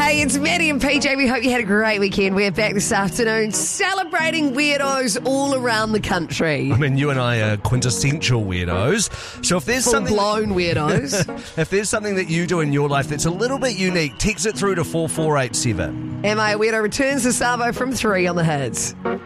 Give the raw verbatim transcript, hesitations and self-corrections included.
Hey, it's Maddie and P J. We hope you had a great weekend. We're back this afternoon celebrating weirdos all around the country. I mean, you and I are quintessential weirdos. So if there's something... Full-blown weirdos. If there's something that you do in your life that's a little bit unique, text it through to four four eight seven. Am I a Weirdo returns to Savo from three on the Hits.